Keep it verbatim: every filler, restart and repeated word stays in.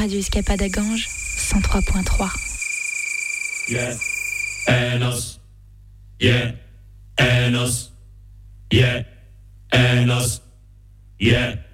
Radio Escapade à Ganges, cent trois point trois. Yeah, Enos. Yeah, Enos. Yeah, Enos. Yeah.